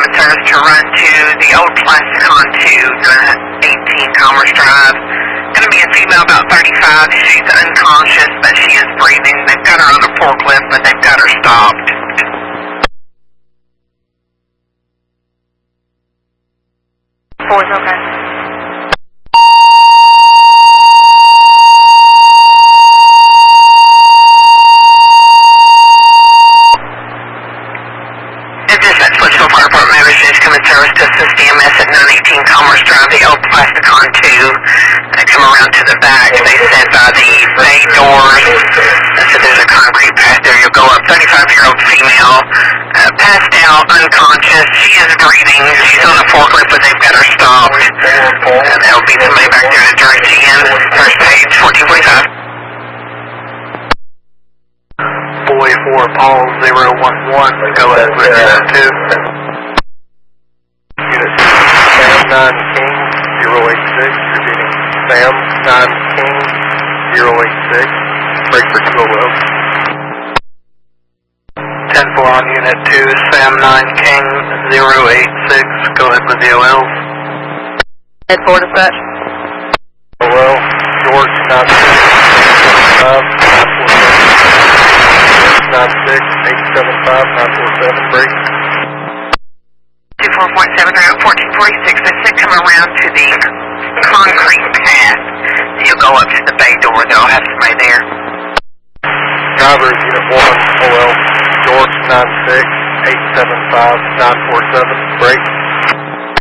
common service to run to the old Plasticon 2, 18 Commerce Drive. Going to be a female about 35. She's unconscious, but she is breathing. They've got her on a forklift, but they've got her stopped. Four's okay. Fire Department members just come in service to assist EMS at 918 Commerce Drive, the old Plasticon 2. They come around to the back. They said by the bay doors. They said there's a concrete path there. You'll go up. 35-year-old female, passed out, unconscious. She is breathing. She's on a forklift, but they've got her stopped. And there'll be somebody back there to direct you in. First page, 1445. Boy 4 Paul 011, go ahead with unit 2. Unit Sam 9 King 086, repeating Sam 9 King 086, break for 2 10-4 on unit 2, Sam 9 King 086, go ahead with the OLs. Head 4 dispatch. OL, George 9 96875 break. 24.7 around 1446. They said come around to the concrete path. You'll go up to the bay door. They'll have somebody there. Driver unit 1, OL, George 96875 947 break.